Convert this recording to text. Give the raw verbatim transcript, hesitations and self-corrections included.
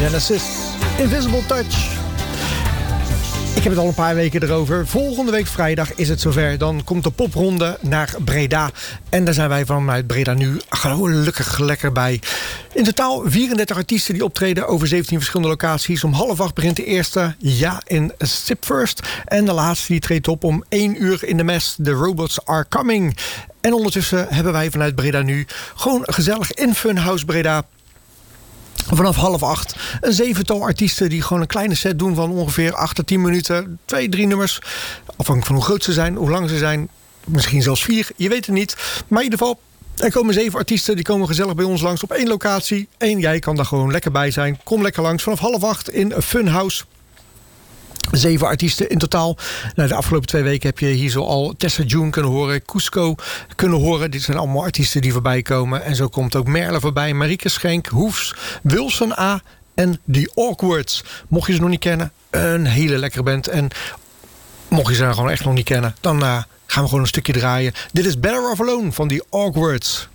Genesis, Invisible Touch. Ik heb het al een paar weken erover. Volgende week vrijdag is het zover. Dan komt de popronde naar Breda. En daar zijn wij vanuit Breda nu gelukkig lekker bij. In totaal vierendertig artiesten die optreden over zeventien verschillende locaties. Om half acht begint de eerste, ja, in Sip First. En de laatste die treedt op om één uur in de mes. The Robots Are Coming. En ondertussen hebben wij vanuit Breda nu gewoon gezellig in Funhouse Breda. Vanaf half acht een zevental artiesten die gewoon een kleine set doen van ongeveer acht tot tien minuten. Twee, drie nummers. Afhankelijk van hoe groot ze zijn, hoe lang ze zijn. Misschien zelfs vier, je weet het niet. Maar in ieder geval, er komen zeven artiesten. Die komen gezellig bij ons langs op één locatie. En jij kan daar gewoon lekker bij zijn. Kom lekker langs vanaf half acht in Funhouse. Zeven artiesten in totaal. Nou, de afgelopen twee weken heb je hier zo al Tessa June kunnen horen, Cusco kunnen horen. Dit zijn allemaal artiesten die voorbij komen. En zo komt ook Merle voorbij, Marieke Schenk, Hoefs, Wilson A. en The Awkwards. Mocht je ze nog niet kennen, een hele lekkere band. En mocht je ze gewoon echt nog niet kennen, dan uh, gaan we gewoon een stukje draaien. Dit is Better Off Alone van The Awkwards.